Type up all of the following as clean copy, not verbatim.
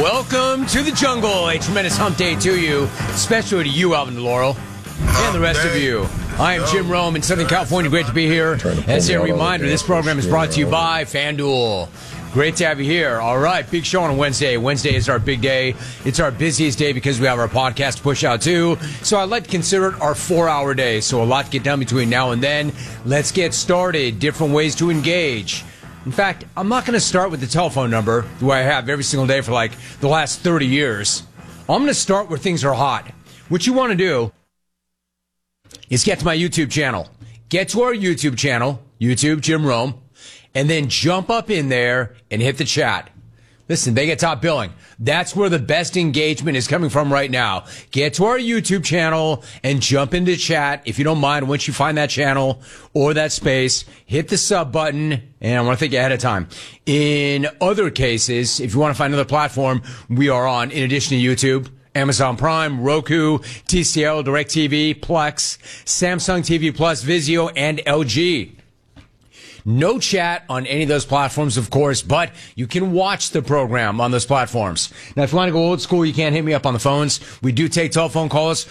Welcome to the jungle. A tremendous hump day to you, especially to you, Alvin DeLaurel, and the rest of you. I am Jim Rome in Southern California. Great to be here. As a reminder, this program is brought to you by FanDuel. Great to have you here. All right, big show on a Wednesday. Wednesday is our big day. It's our busiest day because we have our podcast to push out too. So I'd like to consider it our 4-hour day. So a lot to get done between now and then. Let's get started. Different ways to engage. In fact, I'm not going to start with the telephone number the way I have every single day for like the last 30 years. I'm going to start where things are hot. What you want to do is get to my YouTube channel. Get to our YouTube channel, YouTube Jim Rome, and then jump up in there and hit the chat. Listen, they get top billing. That's where the best engagement is coming from right now. Get to our YouTube channel and jump into chat. If you don't mind, once you find that channel or that space, hit the sub button, and I want to thank you ahead of time. In other cases, if you want to find another platform, we are on, in addition to YouTube, Amazon Prime, Roku, TCL, DirecTV, Plex, Samsung TV Plus, Vizio, and LG. No chat on any of those platforms, of course, but you can watch the program on those platforms. Now, if you want to go old school, you can't hit me up on the phones. We do take telephone calls,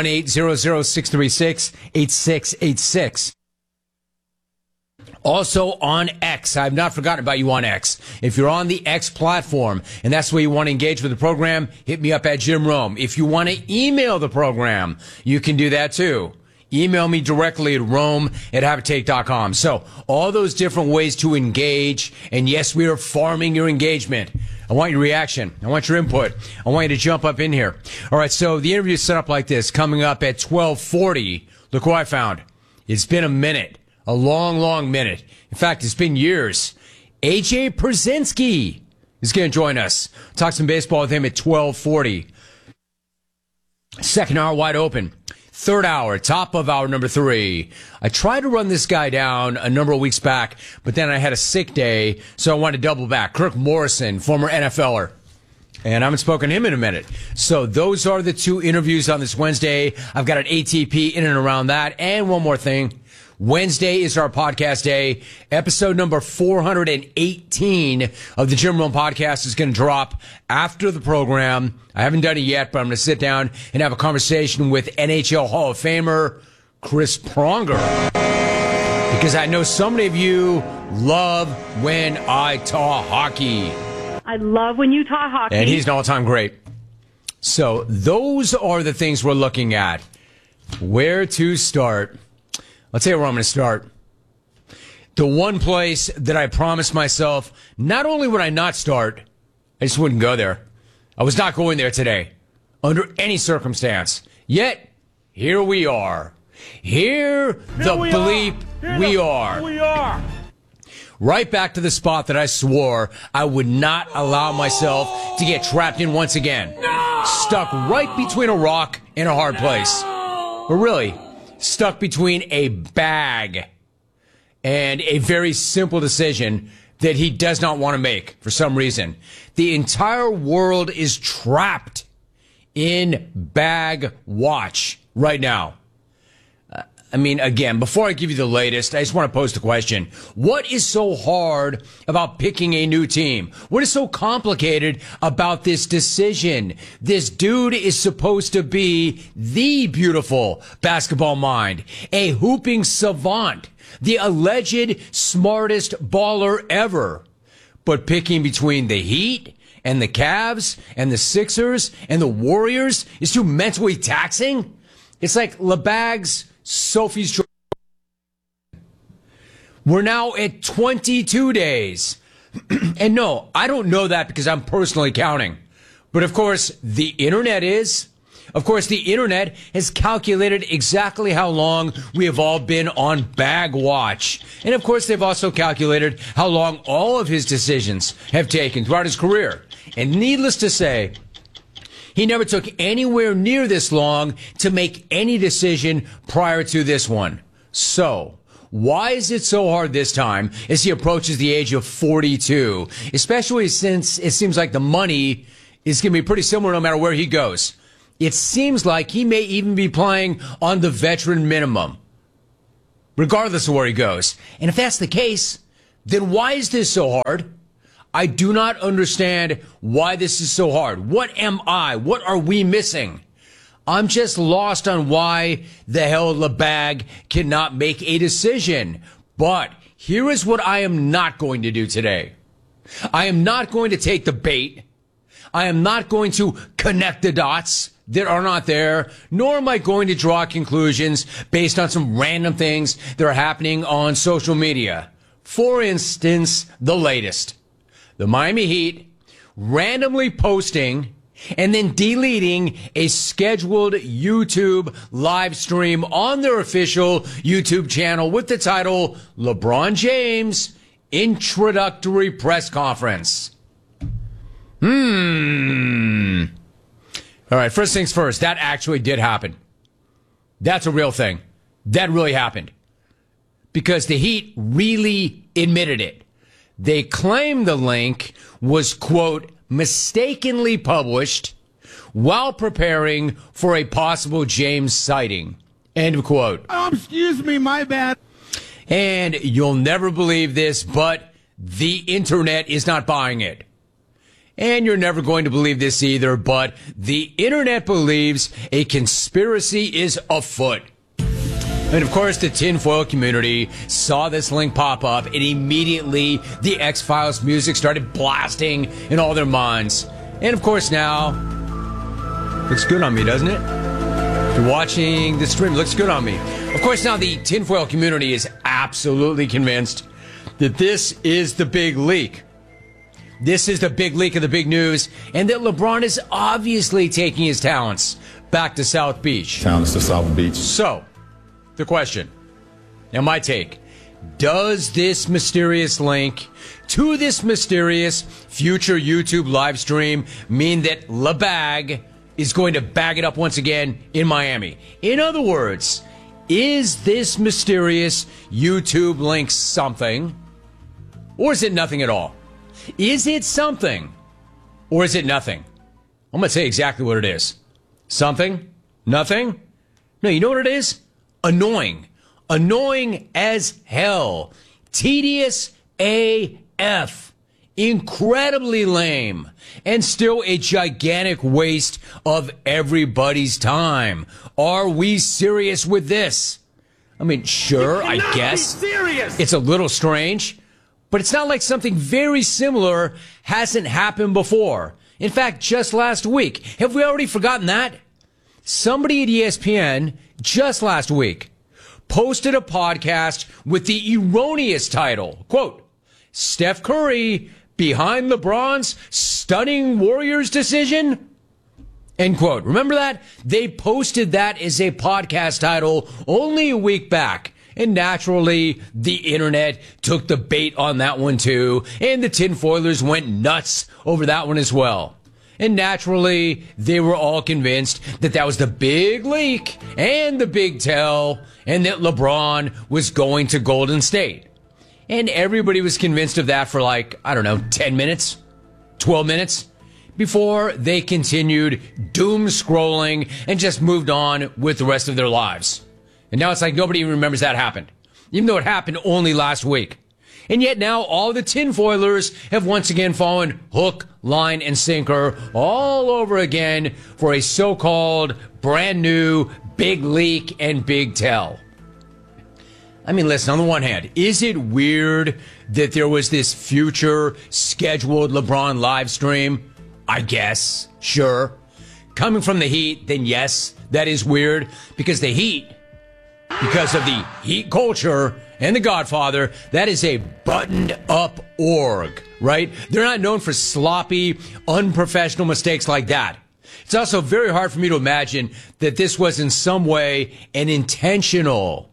1-800-636-8686. Also on X. I've not forgotten about you on X. If you're on the X platform and that's where you want to engage with the program, hit me up at Jim Rome. If you want to email the program, you can do that too. Email me directly at rome@habitate.com. So all those different ways to engage. And yes, we are farming your engagement. I want your reaction. I want your input. I want you to jump up in here. All right. So the interview is set up like this. Coming up at 12:40. Look who I found. It's been a minute. A long, long minute. In fact, it's been years. AJ Pierzynski is going to join us. Talk some baseball with him at 12:40. Second hour wide open. Third hour, top of hour number 3. I tried to run this guy down a number of weeks back, but then I had a sick day, so I wanted to double back. Kirk Morrison, former NFLer. And I haven't spoken to him in a minute. So those are the 2 interviews on this Wednesday. I've got an ATP in and around that. And one more thing. Wednesday is our podcast day. Episode number 418 of the Jim Rome podcast is going to drop after the program. I haven't done it yet, but I'm going to sit down and have a conversation with NHL Hall of Famer Chris Pronger. Because I know so many of you love when I talk hockey. I love when you talk hockey. And he's an all-time great. So those are the things we're looking at. Where to start? Let's tell you where I'm going to start. The one place that I promised myself, not only would I not start, I just wouldn't go there. I was not going there today, under any circumstance. Yet, here we are. Here we are. Right back to the spot that I swore I would not allow myself to get trapped in once again. No! Stuck right between a rock and a hard place. But really, stuck between a bag and a very simple decision that he does not want to make for some reason. The entire world is trapped in bag watch right now. I mean, again, before I give you the latest, I just want to pose the question. What is so hard about picking a new team? What is so complicated about this decision? This dude is supposed to be the beautiful basketball mind, a hooping savant, the alleged smartest baller ever. But picking between the Heat and the Cavs and the Sixers and the Warriors is too mentally taxing. It's like LeBag's Sophie's Choice. We're now at 22 days. And no, I don't know that because I'm personally counting. But of course, the internet is. Of course, the internet has calculated exactly how long we have all been on bag watch. And of course, they've also calculated how long all of his decisions have taken throughout his career. And needless to say, he never took anywhere near this long to make any decision prior to this one. So, why is it so hard this time as he approaches the age of 42? Especially since it seems like the money is going to be pretty similar no matter where he goes. It seems like he may even be playing on the veteran minimum, regardless of where he goes. And if that's the case, then why is this so hard? I do not understand why this is so hard. What am I? What are we missing? I'm just lost on why the hell LeBag cannot make a decision. But here is what I am not going to do today. I am not going to take the bait. I am not going to connect the dots that are not there, nor am I going to draw conclusions based on some random things that are happening on social media. For instance, the latest. The Miami Heat randomly posting and then deleting a scheduled YouTube live stream on their official YouTube channel with the title LeBron James Introductory Press Conference. All right, first things first, that actually did happen. That's a real thing. That really happened. Because the Heat really admitted it. They claimed the link was, quote, mistakenly published while preparing for a possible James sighting, end of quote. Oh, excuse me, my bad. And you'll never believe this, but the internet is not buying it. And you're never going to believe this either, but the internet believes a conspiracy is afoot. And of course, the tinfoil community saw this link pop up, and immediately the X-Files music started blasting in all their minds. And of course now, looks good on me, doesn't it? If you're watching the stream, looks good on me. Of course now the tinfoil community is absolutely convinced that this is the big leak. This is the big leak of the big news, and that LeBron is obviously taking his talents back to South Beach. Talents to South Beach. So, the question, and my take, does this mysterious link to this mysterious future YouTube live stream mean that LeBag is going to bag it up once again in Miami? In other words, is this mysterious YouTube link something, or is it nothing at all? Is it something, or is it nothing? I'm going to say exactly what it is. Something? Nothing? No, you know what it is? Annoying. Annoying as hell. Tedious AF. Incredibly lame. And still a gigantic waste of everybody's time. Are we serious with this? I mean, sure, I guess. It's a little strange, but it's not like something very similar hasn't happened before. In fact, just last week. Have we already forgotten that? Somebody at ESPN just last week posted a podcast with the erroneous title, quote, Steph Curry behind LeBron's stunning Warriors decision, end quote. Remember that? They posted that as a podcast title only a week back. And naturally, the internet took the bait on that one too, and the tinfoilers went nuts over that one as well. And naturally, they were all convinced that that was the big leak and the big tell, and that LeBron was going to Golden State. And everybody was convinced of that for 10 minutes, 12 minutes, before they continued doom scrolling and just moved on with the rest of their lives. And now it's like nobody even remembers that happened, even though it happened only last week. And yet now all the tinfoilers have once again fallen hook, line, and sinker all over again for a so-called brand new big leak and big tell. I mean, listen, on the one hand, is it weird that there was this future scheduled LeBron live stream? I guess, sure. Coming from the Heat, then yes, that is weird, because the Heat, because of the Heat culture and the Godfather, that is a buttoned-up org, right? They're not known for sloppy, unprofessional mistakes like that. It's also very hard for me to imagine that this was in some way an intentional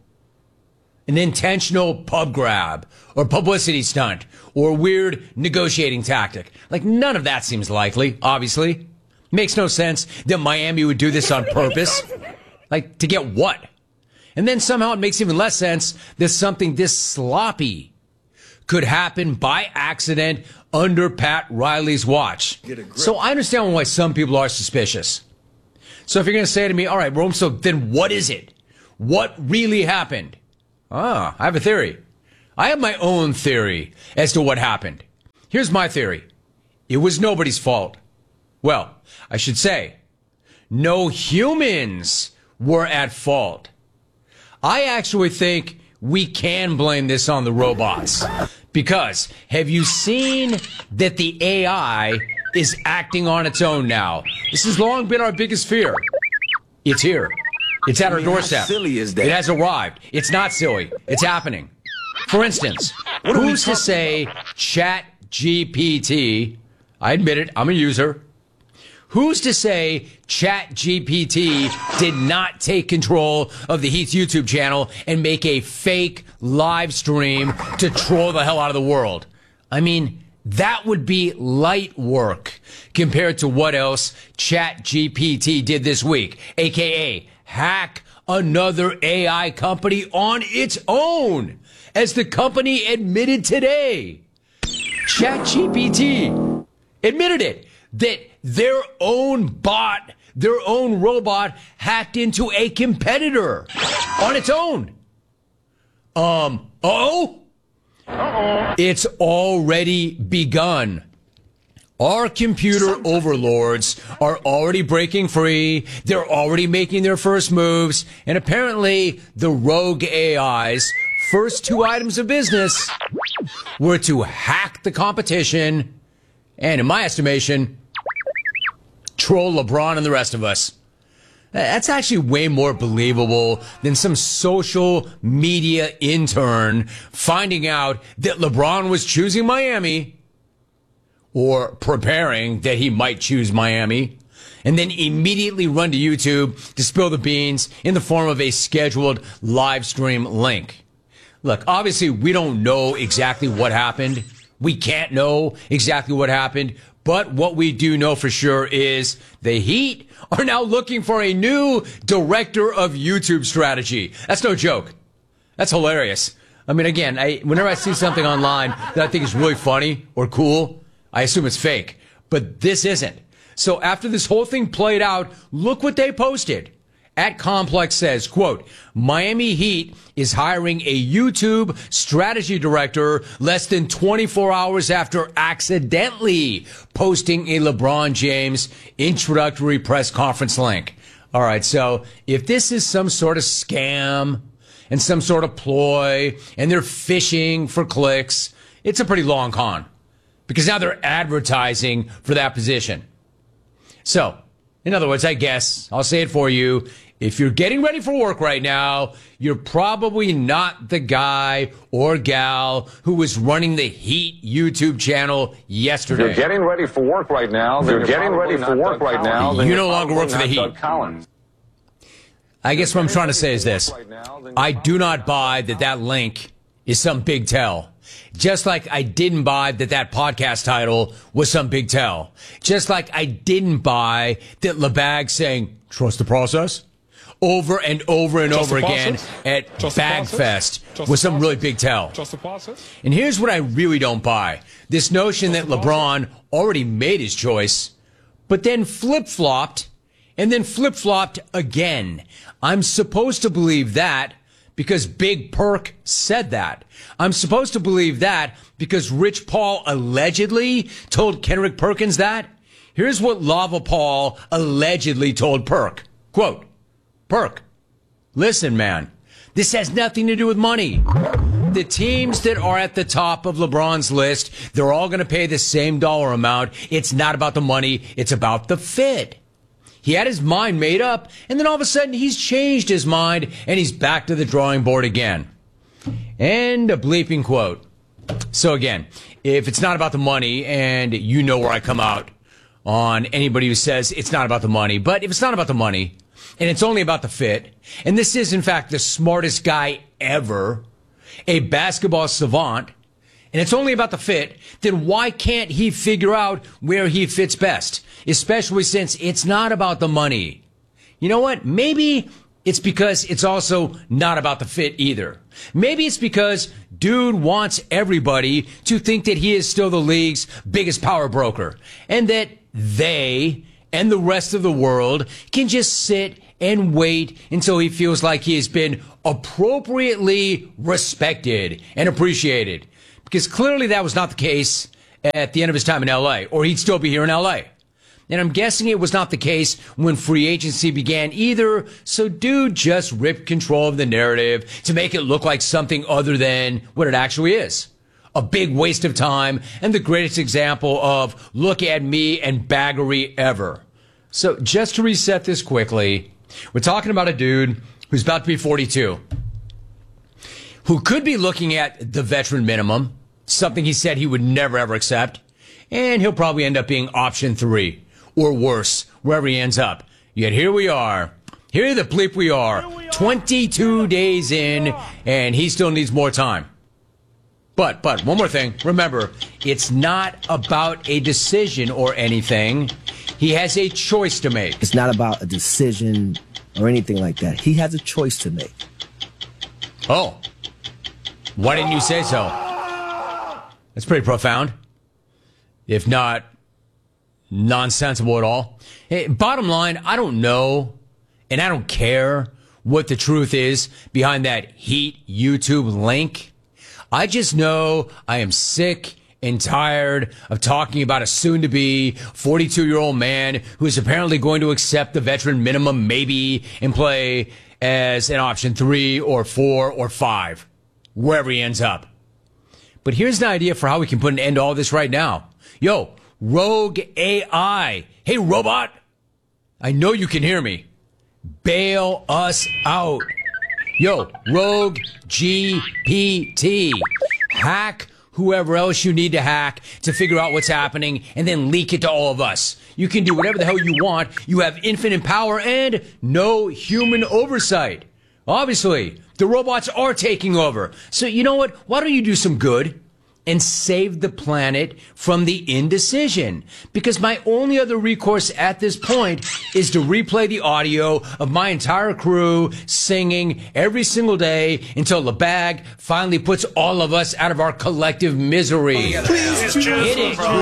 pub grab or publicity stunt or weird negotiating tactic. Like, none of that seems likely, obviously. Makes no sense that Miami would do this on purpose. Like, to get what? And then somehow it makes even less sense that something this sloppy could happen by accident under Pat Riley's watch. So I understand why some people are suspicious. So if you're going to say to me, all right, Rome, so then what is it? What really happened? I have a theory. I have my own theory as to what happened. Here's my theory. It was nobody's fault. Well, I should say, no humans were at fault. I actually think we can blame this on the robots. Because have you seen that the AI is acting on its own now? This has long been our biggest fear. It's here. It's at our doorstep. How silly is that? It has arrived. It's not silly. It's happening. For instance, who's to say ChatGPT, I admit it, I'm a user. Who's to say ChatGPT did not take control of the Heath YouTube channel and make a fake live stream to troll the hell out of the world? I mean, that would be light work compared to what else ChatGPT did this week, aka hack another AI company on its own, as the company admitted today. ChatGPT admitted it, that their own bot, their own robot hacked into a competitor on its own. It's already begun. Our computer overlords are already breaking free. They're already making their first moves. And apparently the rogue AI's first two items of business were to hack the competition and, in my estimation, troll LeBron and the rest of us. That's actually way more believable than some social media intern finding out that LeBron was choosing Miami or preparing that he might choose Miami and then immediately run to YouTube to spill the beans in the form of a scheduled live stream link. Look, obviously we don't know exactly what happened. We can't know exactly what happened. But what we do know for sure is the Heat are now looking for a new director of YouTube strategy. That's no joke. That's hilarious. I mean, again, whenever I see something online that I think is really funny or cool, I assume it's fake. But this isn't. So after this whole thing played out, look what they posted. At Complex says, quote, Miami Heat is hiring a YouTube strategy director less than 24 hours after accidentally posting a LeBron James introductory press conference link. All right, so if this is some sort of scam and some sort of ploy and they're fishing for clicks, it's a pretty long con because now they're advertising for that position. So, in other words, I guess, I'll say it for you, if you're getting ready for work right now, you're probably not the guy or gal who was running the Heat YouTube channel yesterday. You're getting ready for work right now. You're getting ready for work right now. You no longer work for the Heat. I guess what I'm trying to say is this. I do not buy that link is some big tell. Just like I didn't buy that podcast title was some big tell. Just like I didn't buy that LeBag saying, trust the process, over and over and over again at Bagfest was some really big tell. And here's what I really don't buy. This notion that LeBron already made his choice, but then flip-flopped, and then flip-flopped again. I'm supposed to believe that because Big Perk said that. I'm supposed to believe that because Rich Paul allegedly told Kendrick Perkins that. Here's what Lava Paul allegedly told Perk. Quote, Perk, listen, man, this has nothing to do with money. The teams that are at the top of LeBron's list, they're all going to pay the same dollar amount. It's not about the money. It's about the fit. He had his mind made up, and then all of a sudden he's changed his mind, and he's back to the drawing board again. And a bleeping quote. So again, if it's not about the money, and you know where I come out on anybody who says it's not about the money, but if it's not about the money, and it's only about the fit, and this is in fact the smartest guy ever, a basketball savant, and it's only about the fit, then why can't he figure out where he fits best? Especially since it's not about the money. You know what? Maybe it's because it's also not about the fit either. Maybe it's because dude wants everybody to think that he is still the league's biggest power broker and that they and the rest of the world can just sit and wait until he feels like he has been appropriately respected and appreciated. Because clearly that was not the case at the end of his time in L.A., or he'd still be here in L.A. And I'm guessing it was not the case when free agency began either, so dude just ripped control of the narrative to make it look like something other than what it actually is. A big waste of time and the greatest example of look at me and baggery ever. So just to reset this quickly, we're talking about a dude who's about to be 42, who could be looking at the veteran minimum, something he said he would never ever accept, and he'll probably end up being option 3. Or worse, wherever he ends up. Yet here we are. Here the bleep we are. 22 days in, and he still needs more time. But, one more thing. Remember, it's not about a decision or anything. He has a choice to make. It's not about a decision or anything like that. He has a choice to make. Oh. Why didn't you say so? That's pretty profound. If not nonsensible at all. Hey, bottom line, I don't know, and I don't care what the truth is behind that Heat YouTube link. I just know I am sick and tired of talking about a soon-to-be 42-year-old man who is apparently going to accept the veteran minimum maybe and play as an option 3 or 4 or 5, wherever he ends up. But here's an idea for how we can put an end to all this right now. Yo, Rogue AI. Hey, robot. I know you can hear me. Bail us out. Yo, Rogue GPT. Hack whoever else you need to hack to figure out what's happening and then leak it to all of us. You can do whatever the hell you want. You have infinite power and no human oversight. Obviously, the robots are taking over. So you know what? Why don't you do some good and save the planet from the indecision? Because my only other recourse at this point is to replay the audio of my entire crew singing every single day until the bag finally puts all of us out of our collective misery. Please hit it, crew.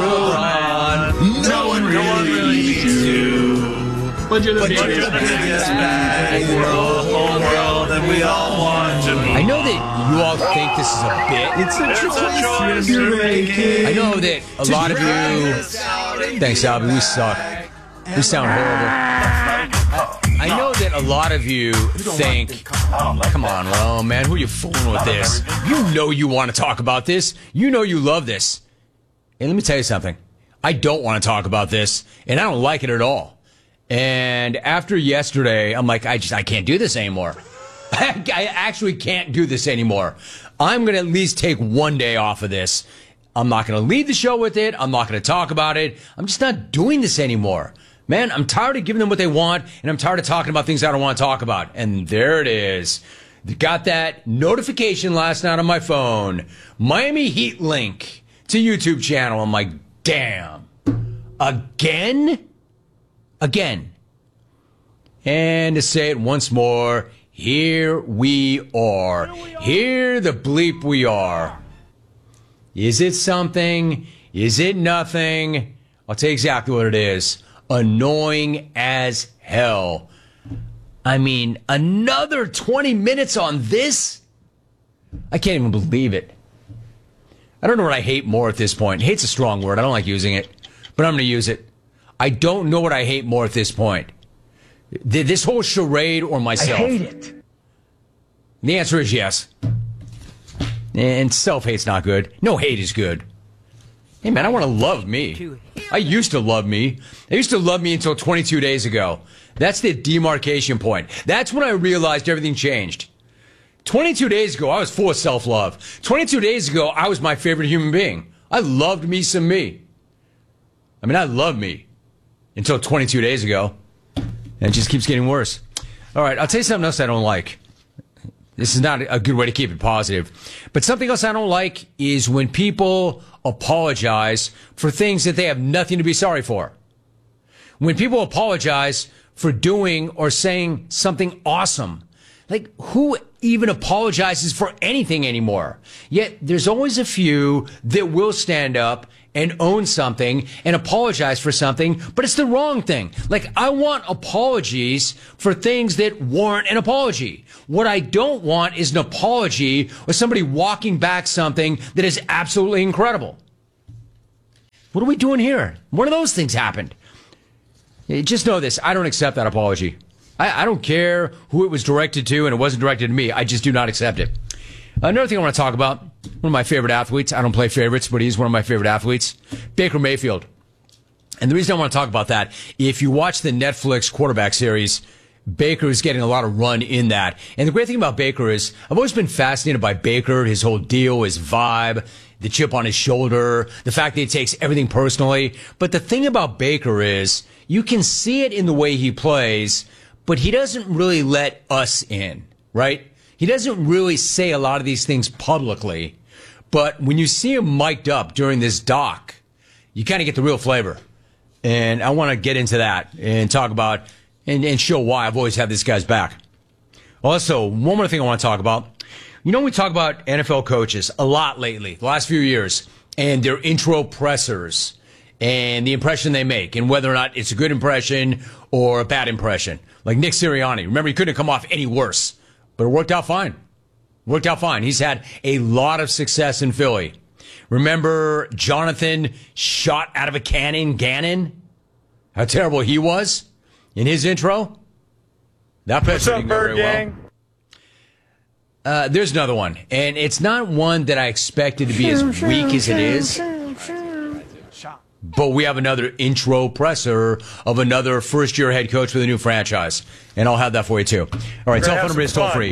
No one really needs to. But you're the biggest bag in the whole world, and we all want to be. I know that you all think this is a bit. It's a choice you're making. I know that a lot of you. Thanks, Albie. We suck. We sound horrible. I know that a lot of you think, come on, Rome, man, who are you fooling with this? You know you want to talk about this. You know you love this. And let me tell you something. I don't want to talk about this, and I don't like it at all. And after yesterday, I'm like, I can't do this anymore. I actually can't do this anymore. I'm going to at least take one day off of this. I'm not going to lead the show with it. I'm not going to talk about it. I'm just not doing this anymore. Man, I'm tired of giving them what they want, and I'm tired of talking about things I don't want to talk about. And there it is. Got that notification last night on my phone. Miami Heat link to YouTube channel. I'm like, damn. Again? And to say it once more, here we are. Here the bleep we are. Is it something? Is it nothing? I'll tell you exactly what it is. Annoying as hell. I mean, another 20 minutes on this? I can't even believe it. I don't know what I hate more at this point. Hate's a strong word. I don't like using it, but I'm going to use it. I don't know what I hate more at this point. This whole charade or myself. I hate it. The answer is yes. And self-hate's not good. No hate is good. Hey, man, I want to love me. I used to love me. I used to love me until 22 days ago. That's the demarcation point. That's when I realized everything changed. 22 days ago, I was full of self-love. 22 days ago, I was my favorite human being. I loved me some me. I mean, I love me until 22 days ago. And it just keeps getting worse. All right, I'll tell you something else I don't like. This is not a good way to keep it positive. But something else I don't like is when people apologize for things that they have nothing to be sorry for. When people apologize for doing or saying something awesome. Like, who even apologizes for anything anymore? Yet, there's always a few that will stand up and own something and apologize for something, but it's the wrong thing. Like, I want apologies for things that warrant an apology. What I don't want is an apology or somebody walking back something that is absolutely incredible. What are we doing here? One of those things happened. Just know this. I don't accept that apology. I don't care who it was directed to, and it wasn't directed to me. I just do not accept it. Another thing I want to talk about, one of my favorite athletes. I don't play favorites, but he's one of my favorite athletes. Baker Mayfield. And the reason I want to talk about that, if you watch the Netflix quarterback series, Baker is getting a lot of run in that. And the great thing about Baker is I've always been fascinated by Baker, his whole deal, his vibe, the chip on his shoulder, the fact that he takes everything personally. But the thing about Baker is you can see it in the way he plays, but he doesn't really let us in, right? He doesn't really say a lot of these things publicly. But when you see him mic'd up during this doc, you kind of get the real flavor. And I want to get into that and talk about and show why I've always had this guy's back. Also, one more thing I want to talk about. You know, we talk about NFL coaches a lot lately, the last few years, and their intro pressers and the impression they make and whether or not it's a good impression or a bad impression. Like Nick Sirianni. Remember, he couldn't come off any worse, but it worked out fine. Worked out fine. He's had a lot of success in Philly. Remember Jonathan shot out of a cannon, Gannon? How terrible he was in his intro? That pressure didn't go very well. There's another one, and it's not one that I expected to be as weak as it is. But we have another intro presser of another first-year head coach for the new franchise. And I'll have that for you, too. All right, telephone number is toll-free,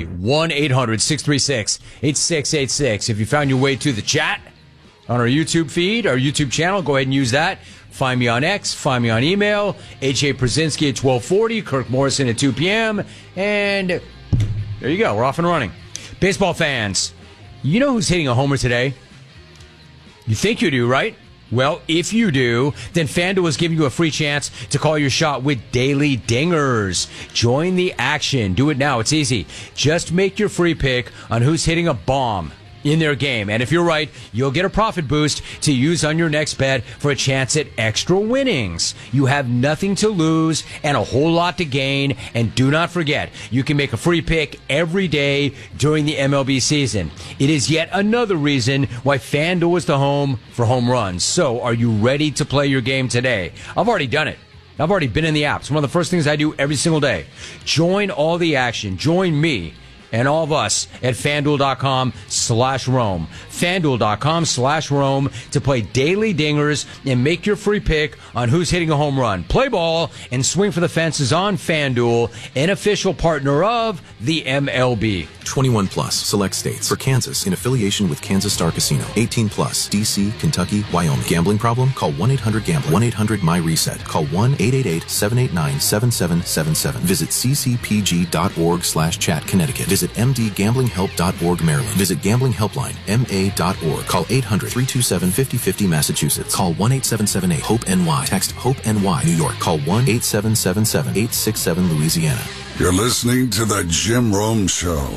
1-800-636-8686. If you found your way to the chat on our YouTube feed, our YouTube channel, go ahead and use that. Find me on X, find me on email, H.A. Brzezinski at 1240, Kirk Morrison at 2 p.m., and there you go. We're off and running. Baseball fans, you know who's hitting a homer today? You think you do, right? Well, if you do, then FanDuel is giving you a free chance to call your shot with Daily Dingers. Join the action. Do it now. It's easy. Just make your free pick on who's hitting a bomb in their game. And if you're right, you'll get a profit boost to use on your next bet for a chance at extra winnings. You have nothing to lose and a whole lot to gain. And do not forget, you can make a free pick every day during the MLB season. It is yet another reason why FanDuel is the home for home runs. So are you ready to play your game today? I've already done it. I've already been in the app. It's one of the first things I do every single day. Join all the action. Join me and all of us at FanDuel.com/Rome. FanDuel.com/Rome to play Daily Dingers and make your free pick on who's hitting a home run. Play ball and swing for the fences on FanDuel, an official partner of the MLB. 21 plus, select states. For Kansas, in affiliation with Kansas Star Casino. 18 plus, D.C., Kentucky, Wyoming. Gambling problem? Call 1-800-GAMBLER. 1-800-MY-RESET. Call 1-888-789-7777. Visit ccpg.org/chat, Connecticut. Visit mdgamblinghelp.org, Maryland. Visit Gambling Helpline, ma.org. Call 800-327-5050, Massachusetts. Call 1-8778-HOPE-NY. Text HOPE-NY, New York. Call 1-8777-867, Louisiana. You're listening to The Jim Rome Show.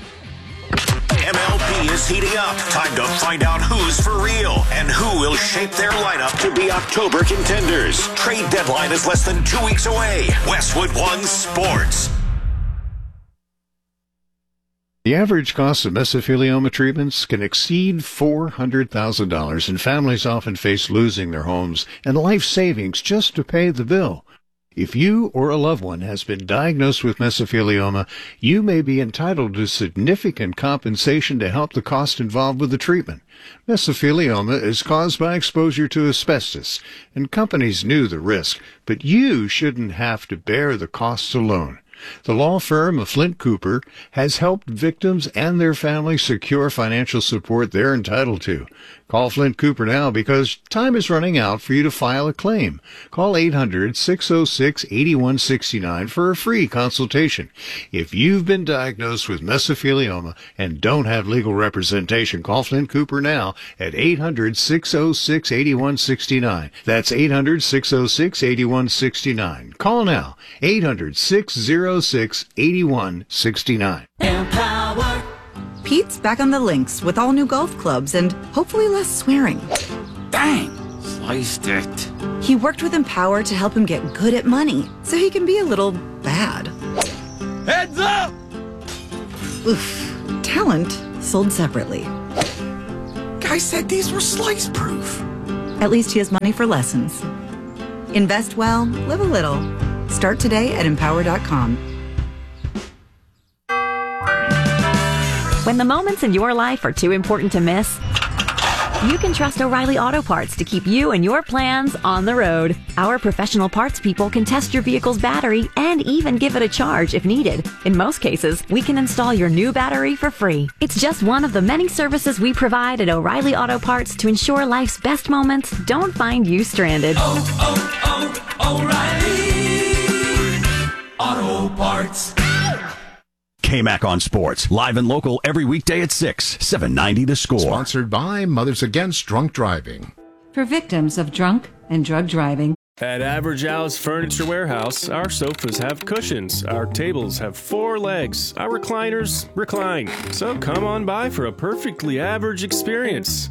MLB is heating up. Time to find out who's for real and who will shape their lineup to be October contenders. Trade deadline is less than 2 weeks away. Westwood One Sports. The average cost of mesothelioma treatments can exceed $400,000, and families often face losing their homes and life savings just to pay the bill. If you or a loved one has been diagnosed with mesothelioma, you may be entitled to significant compensation to help the cost involved with the treatment. Mesothelioma is caused by exposure to asbestos, and companies knew the risk, but you shouldn't have to bear the costs alone. The law firm of Flint Cooper has helped victims and their families secure financial support they're entitled to. Call Flint Cooper now because time is running out for you to file a claim. Call 800-606-8169 for a free consultation. If you've been diagnosed with mesothelioma and don't have legal representation, call Flint Cooper now at 800-606-8169. That's 800-606-8169. Call now, 800-606-8169. Empower. Pete's back on the links with all new golf clubs and hopefully less swearing. Dang, sliced it. He worked with Empower to help him get good at money so he can be a little bad. Heads up! Oof. Talent sold separately. Guy said these were slice proof. At least he has money for lessons. Invest well, live a little. Start today at Empower.com. When the moments in your life are too important to miss, you can trust O'Reilly Auto Parts to keep you and your plans on the road. Our professional parts people can test your vehicle's battery and even give it a charge if needed. In most cases, we can install your new battery for free. It's just one of the many services we provide at O'Reilly Auto Parts to ensure life's best moments don't find you stranded. O'Reilly Auto Parts. K-Mac on Sports, live and local every weekday at 6, 790 The Score. Sponsored by Mothers Against Drunk Driving. For victims of drunk and drug driving. At Average Al's Furniture Warehouse, our sofas have cushions, our tables have 4 legs, our recliners recline. So come on by for a perfectly average experience.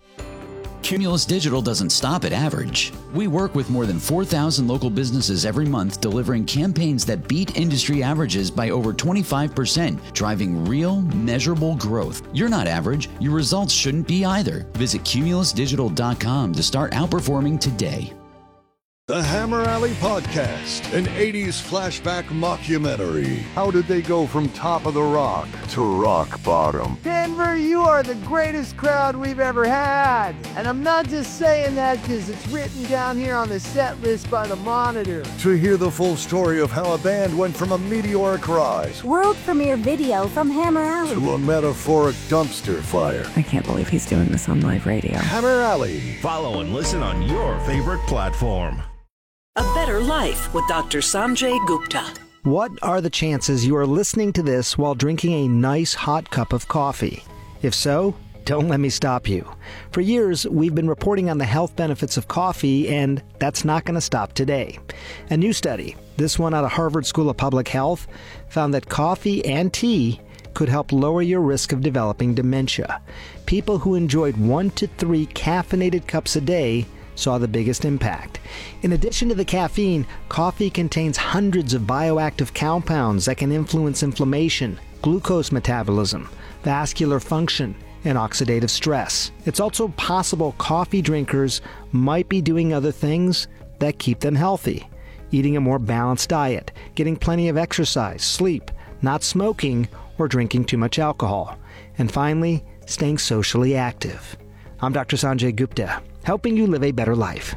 Cumulus Digital doesn't stop at average. We work with more than 4,000 local businesses every month, delivering campaigns that beat industry averages by over 25%, driving real, measurable growth. You're not average. Your results shouldn't be either. Visit cumulusdigital.com to start outperforming today. The Hammer Alley Podcast, an 80s flashback mockumentary. How did they go from top of the rock to rock bottom? Denver, you are the greatest crowd we've ever had. And I'm not just saying that because it's written down here on the set list by the Monitor. To hear the full story of how a band went from a meteoric rise, world premiere video from Hammer Alley, to a metaphoric dumpster fire. I can't believe he's doing this on live radio. Hammer Alley. Follow and listen on your favorite platform. A Better Life with Dr. Sanjay Gupta. What are the chances you are listening to this while drinking a nice hot cup of coffee? If so, don't let me stop you. For years, we've been reporting on the health benefits of coffee, and that's not going to stop today. A new study, this one out of Harvard School of Public Health, found that coffee and tea could help lower your risk of developing dementia. People who enjoyed 1 to 3 caffeinated cups a day saw the biggest impact. In addition to the caffeine, coffee contains hundreds of bioactive compounds that can influence inflammation, glucose metabolism, vascular function, and oxidative stress. It's also possible coffee drinkers might be doing other things that keep them healthy. Eating a more balanced diet, getting plenty of exercise, sleep, not smoking, or drinking too much alcohol. And finally, staying socially active. I'm Dr. Sanjay Gupta, helping you live a better life.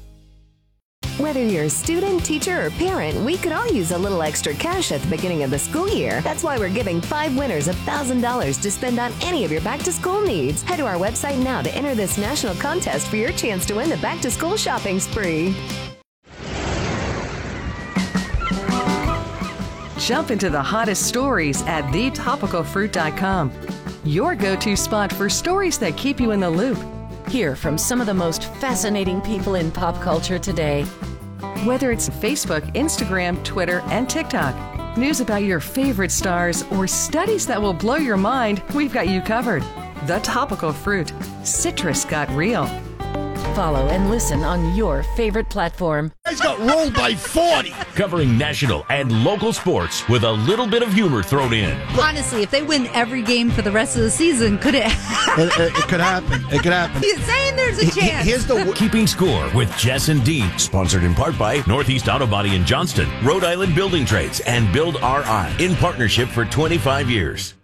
Whether you're a student, teacher, or parent, we could all use a little extra cash at the beginning of the school year. That's why we're giving 5 winners $1,000 to spend on any of your back-to-school needs. Head to our website now to enter this national contest for your chance to win the back-to-school shopping spree. Jump into the hottest stories at thetopicalfruit.com. Your go-to spot for stories that keep you in the loop. Hear from some of the most fascinating people in pop culture today. Whether it's Facebook, Instagram, Twitter, and TikTok, news about your favorite stars, or studies that will blow your mind, we've got you covered. The Topical Fruit. Citrus got real. Follow and listen on your favorite platform. Guys got rolled by 40. Covering national and local sports with a little bit of humor thrown in. Honestly, if they win every game for the rest of the season, could it? It could happen. It could happen. He's saying there's a chance. Here's the Keeping Score with Jess and Dean. Sponsored in part by Northeast Auto Body in Johnston, Rhode Island Building Trades, and Build RI in partnership for 25 years.